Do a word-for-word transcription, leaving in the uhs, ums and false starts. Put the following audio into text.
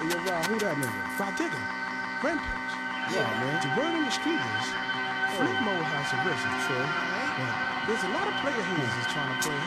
Hey, yo, Rob, who that nigga? Rob Digger, Rampage. Yeah, man. The word on the street is Flip Mode has arisen. True. But there's a lot of player haters that's trying to play